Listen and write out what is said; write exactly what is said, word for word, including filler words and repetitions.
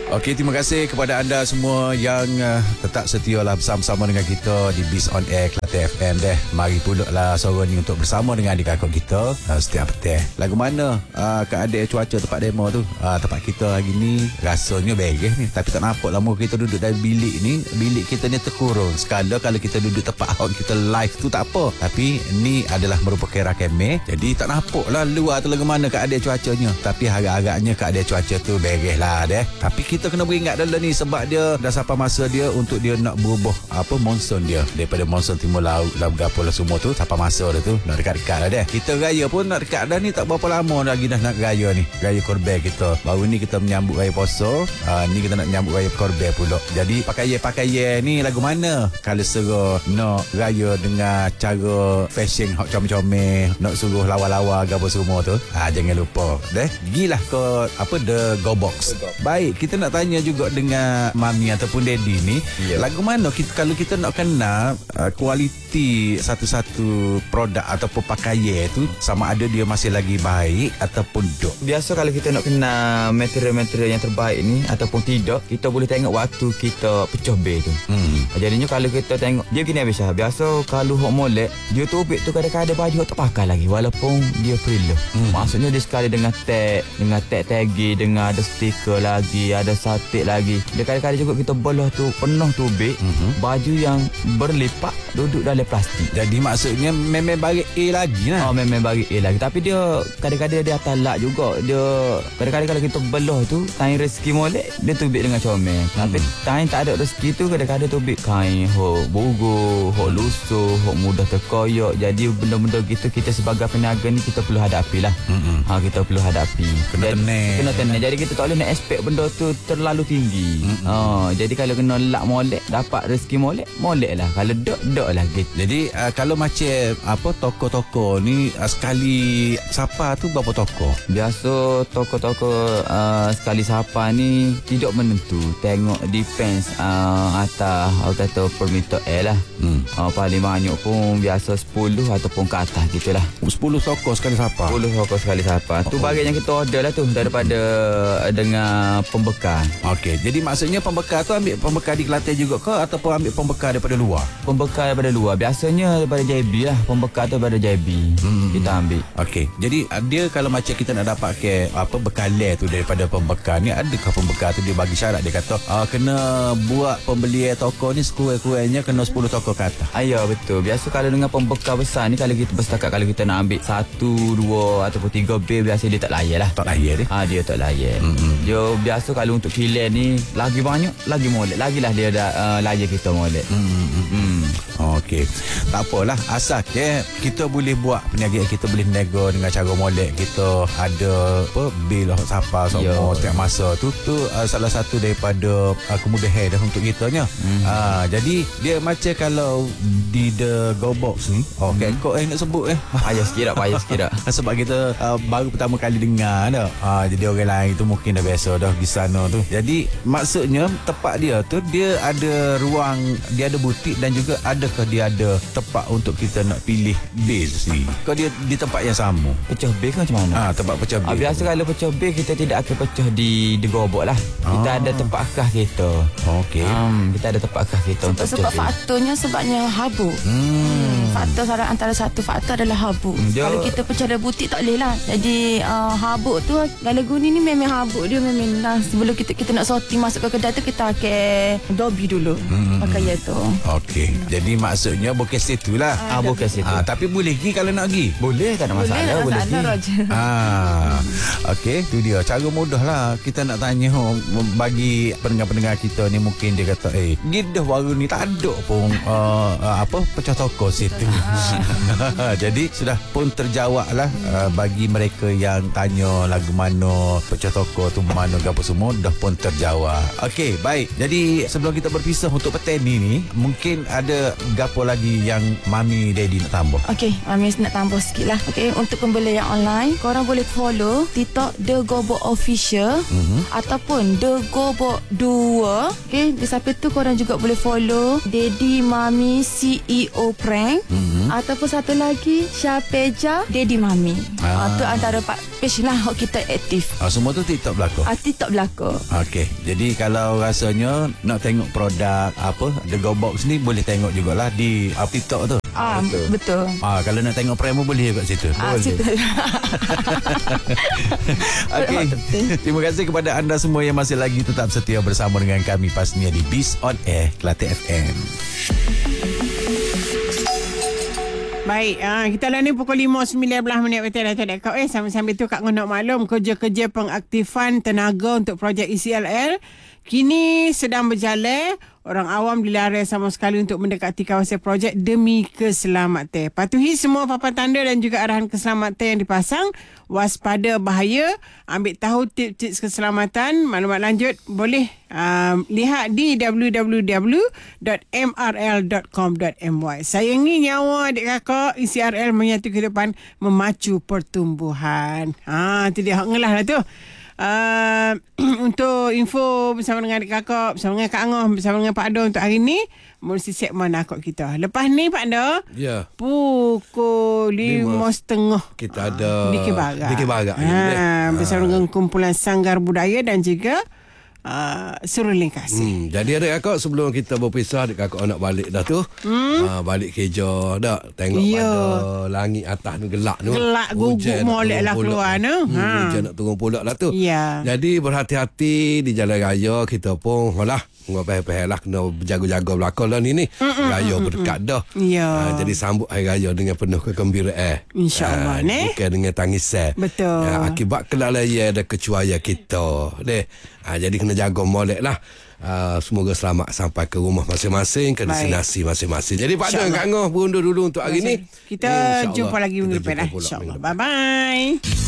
Okey, terima kasih kepada anda semua yang uh, tetap setialah bersama-sama dengan kita di Biz on Air Kelantan F M deh. Mari pulak lah suara ni untuk bersama dengan adik kakak kita uh, setiap petang. Lagu mana uh, keadaan cuaca tempat demo tu? Uh, tempat kita hari ni rasanya beres ni. Tapi tak nampak lama kita duduk dalam bilik ni. Bilik kita ni terkurung. Sekala kalau kita duduk tempat out kita live tu tak apa. Tapi ni adalah merupakan rakeme. Jadi tak nampak lah luar tu lagu mana keadaan cuacanya. Tapi harap-harapnya keadaan cuaca tu beres lah deh. Tapi kita Kita kena beringat dulu ni sebab dia dah sampai masa dia untuk dia nak berubah apa monsun dia daripada monsun timur laut lah berapa lah semua tu sampai masa dia tu nak dekat-dekat lah deh. Kita raya pun nak dekat dah ni tak berapa lama lagi dah nak raya ni, raya Korban kita. Baru ni kita menyambut raya poso, uh, ni kita nak menyambut raya Korban pula. Jadi pakaian-pakaian ni lagu mana kalau suruh nak raya dengan cara fashion hot comel-comel, nak suruh lawa-lawa apa semua tu, ah jangan lupa deh gilah ke apa The Go Box. Baik, kita nak tanya juga dengan mami ataupun daddy ni, yeah. Lagu mana kita, kalau kita nak kenal uh, kualiti satu-satu produk ataupun pakaian tu sama ada dia masih lagi baik ataupun dok. Biasa kalau kita nak kenal material-material yang terbaik ni ataupun tidak, kita boleh tengok waktu kita pecah bil tu. Hmm. Jadinya kalau kita tengok dia gini biasa. Biasa kalau hok molek, dia tubik tu kadang-kadang baju hok tak pakai lagi walaupun dia preluh. Hmm. Maksudnya dia sekali dengan tag, dengan tag tagi, dengan ada stiker lagi, ada satik lagi. Dia kadang-kadang juga kita belah tu penuh tubik, mm-hmm. baju yang berlipat duduk dalam plastik. Jadi maksudnya memang bagi A lagi lah. Oh, memang bagi A lagi. Tapi dia kadang-kadang dia atas lak juga. Dia kadang-kadang kalau kita belah tu kain rezeki molek, dia tubik dengan comel. Mm. Tapi kain tak ada rezeki tu kadang-kadang tubik kain hok bugu, hok lusuh, hok mudah terkoyak. Jadi benda-benda gitu kita sebagai peniaga ni kita perlu hadapi lah. Mm-hmm. Ha, kita perlu hadapi. Kena tenang. Kena tenang. Jadi kita tak boleh nak expect benda tu terlalu tinggi. Mm-hmm. Oh, jadi kalau kena lak molek, dapat rezeki molek, molek lah. Kalau dok, dok lah gitu. Jadi uh, kalau macam apa toko-toko ni uh, sekali sapa tu berapa toko? Biasa toko-toko uh, sekali sapa ni tidak menentu. Tengok depends uh, atas atau permit air lah. Hmm. Uh, paling banyak pun biasa sepuluh ataupun ke atas gitulah. sepuluh toko sekali sapa. sepuluh toko sekali sapa. Oh. Tu bagian yang kita order lah tu daripada dengan pembekal. Okey, jadi maksudnya pembekal tu ambil pembekal di Kelantan juga ke ataupun ambil pembekal daripada luar? Pembekal daripada luar. Biasanya daripada J B lah. Pembekal tu daripada J B. Hmm. Kita ambil. Okey. Jadi dia kalau macam kita nak dapat ke apa bekalan tu daripada pembekal ni, adakah pembekal tu dia bagi syarat dia kata uh, kena buat pembelian toko ni sekurang-kurangnya kena sepuluh toko ke atas? Ah, ya, betul. Biasa kalau dengan pembekal besar ni kalau kita bersetakat kalau kita nak ambil satu, dua ataupun tiga bil biasa dia tak layan lah. Tak layan dia? Ah, dia tak layan. Hmm. Dia biasa kalau untuk kilan ni lagi banyak lagi molek lagilah dia dah uh, layan kita molek. Hmm. Hmm. Okey. Tak apalah asal ke kita boleh buat perniagaan kita boleh nego dengan cara molek kita ada apa bil siapa semua Yo. Setiap masa tu tu uh, salah satu daripada uh, kemudahan dah untuk kita nya. Hmm. Uh, jadi dia macam kalau di The Go Box ni okey hmm. kau eh nak sebut eh payah sikit dah payah sikit dah sebab kita uh, baru pertama kali dengar dah. Uh, jadi orang lain tu mungkin dah biasa dah di sana tu. Jadi maksudnya tempat dia tu dia ada ruang, dia ada butik dan juga adakah dia ada tempat untuk kita nak pilih bil sendiri? Kau dia di tempat yang sama? Pecah bil ke macam mana? Ah, tempat pecah bil. Ah, biasa kalau pecah bil kita tidak akan pecah di di gobok lah. Kita ah. ada tempat khas kita. Okey. Um, kita ada tempat khas kita sebab, untuk sebab faktornya sebabnya habuk. Hmm. Faktor antara satu faktor adalah habuk. Hmm, kalau kita pecah dari butik tak boleh lah. Jadi uh, habuk tu kalau guni ni memang habuk dia memang lah. Sebelum kita kita nak sorting masuk ke kedai tu kita akan dobi dulu hmm. pakaian tu. Okey. Hmm. Jadi maksudnya bukan situ lah. Ah, bukan situ. Ah, tapi boleh pergi kalau nak pergi. Boleh, tak ada masalah. Boleh, boleh pergi. Ah, okey, tu dia. Cara mudah lah kita nak tanya oh, bagi pendengar-pendengar kita ni mungkin dia kata eh, gidah baru ni tak ada pun uh, uh, apa pecah toko situ. Ah. Jadi sudah pun terjawab lah uh, bagi mereka yang tanya lagu mana pecah toko tu mana apa semua dah pun terjawab. Okey, baik. Jadi sebelum kita berpisah untuk petang ni ni mungkin ada gapo lagi yang mami daddy nak tambah? Okey, mami nak tambah sikit lah. Okey, untuk pembelian online korang boleh follow TikTok The Gobok Official mm-hmm. ataupun The Gobok dua. Okey, di samping tu korang juga boleh follow Daddy Mami C E O Prank Mm-hmm. Ataupun satu lagi Syapeja Daddy Mami. Ah. Ah, tu antara empat page lah yang kita aktif. Ah, semua tu TikTok berlaku? Ah, TikTok berlaku. Okey. Jadi kalau rasanya nak tengok produk apa The Go Box ni boleh tengok jugalah di uh, TikTok tu. Ah, betul. betul. Ah, kalau nak tengok promo boleh kat situ. Ah, situ. Okey. Terima kasih kepada anda semua yang masih lagi tetap setia bersama dengan kami pastinya di Biz on Air Kelate F M. Baik, uh, kita lah ni pukul lima sembilan belas minit betul dah tak kau eh sambil-sambil tu Kak nak maklum kerja-kerja pengaktifan tenaga untuk projek E C L L kini sedang berjalan. Orang awam dilarang sama sekali untuk mendekati kawasan projek demi keselamatan. Patuhi semua papan tanda dan juga arahan keselamatan yang dipasang. Waspada bahaya. Ambil tahu tips-tips keselamatan. Maklumat lanjut boleh um, lihat di w w w dot m r l dot com dot m y. Sayangi nyawa adik kakak. E C R L menyatu kehidupan, memacu pertumbuhan. Ha, tu dia. Ngelah lah tu. Uh, untuk info bersama dengan adik kakak, bersama dengan Kak Angah, bersama dengan Pak Ado untuk hari ni, mesti segmen akak kita. Lepas ni Pak Ado, ya. Pukul lima setengah kita ada Dikir Barak. Dikir Barak. Ha, bersama ha. dengan kumpulan Sanggar Budaya dan juga Uh, Suruling Kasih. Hmm, jadi adik kakak sebelum kita berpisah, adik kakak nak balik dah tu. Hmm? Uh, balik kerja dah. Tengok Yo. pada langit atas ni gelap tu. Gelap guguk molek lah keluar tu. Hmm, Ha. Hujan nak turun pulak lah tu. Ya. Jadi berhati-hati di jalan raya kita pun lah. Ngopeh-peh lah kena berjaga-jaga belakang lah ni ni. Mm-mm, raya mm-mm, berdekat dah. Ya. Uh, jadi sambut hari raya dengan penuh kegembiraan. InsyaAllah uh, ne. Bukan dengan tangisan. Betul. Uh, akibat kelalaian dan kecuaian kita. Deh. Uh, jadi kena jaga molek lah. Uh, semoga selamat sampai ke rumah masing-masing, ke destinasi masing-masing. Jadi Pak Don, Kak Ngah berundur dulu untuk hari ni. Kita jumpa lagi minggu depan. InsyaAllah. Bye-bye.